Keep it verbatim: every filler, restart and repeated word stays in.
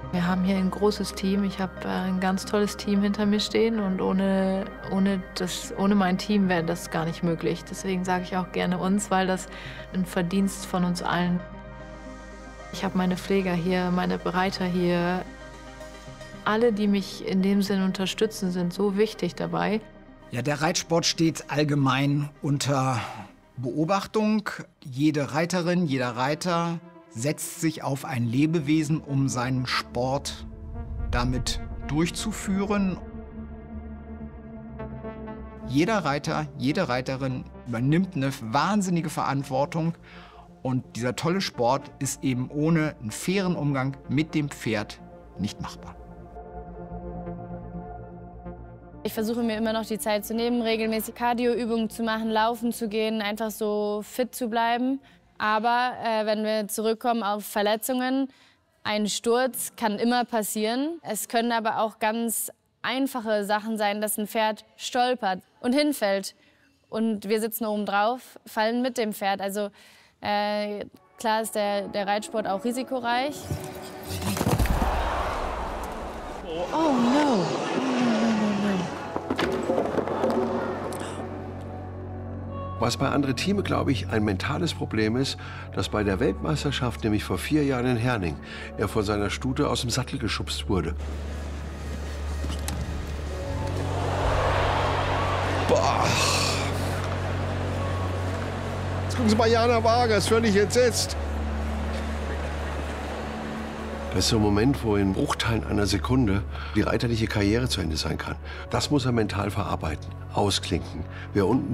Wir haben hier ein großes Team. Ich habe ein ganz tolles Team hinter mir stehen und ohne, ohne, das, ohne mein Team wäre das gar nicht möglich. Deswegen sage ich auch gerne uns, weil das ein Verdienst von uns allen. Ich habe meine Pfleger hier, meine Bereiter hier. Alle, die mich in dem Sinn unterstützen, sind so wichtig dabei. Ja, der Reitsport steht allgemein unter Beobachtung. Jede Reiterin, jeder Reiter setzt sich auf ein Lebewesen, um seinen Sport damit durchzuführen. Jeder Reiter, jede Reiterin übernimmt eine wahnsinnige Verantwortung. Und dieser tolle Sport ist eben ohne einen fairen Umgang mit dem Pferd nicht machbar. Ich versuche mir immer noch die Zeit zu nehmen, regelmäßig Cardio-Übungen zu machen, laufen zu gehen, einfach so fit zu bleiben. Aber äh, wenn wir zurückkommen auf Verletzungen, ein Sturz kann immer passieren. Es können aber auch ganz einfache Sachen sein, dass ein Pferd stolpert und hinfällt. Und wir sitzen oben drauf, fallen mit dem Pferd. Also äh, klar ist der, der Reitsport auch risikoreich. Oh no! Was bei anderen Teams, glaube ich, ein mentales Problem ist, dass bei der Weltmeisterschaft, nämlich vor vier Jahren in Herning, er von seiner Stute aus dem Sattel geschubst wurde. Boah. Jetzt gucken Sie mal, Jana Wager ist völlig entsetzt. Das ist so ein Moment, wo in Bruchteilen einer Sekunde die reiterliche Karriere zu Ende sein kann. Das muss er mental verarbeiten, ausklinken. Wer unten